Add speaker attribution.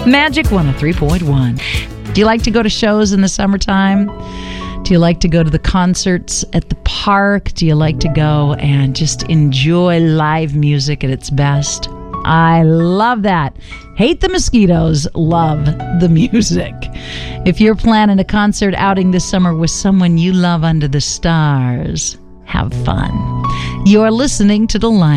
Speaker 1: Magic 103.1. Do you like to go to shows in the summertime? Do you like to go to the concerts at the park? Do you like to go and just enjoy live music at its best? I love that. Hate the mosquitoes, love the music. If you're planning a concert outing this summer with someone you love under the stars, have fun. You're listening to The Line.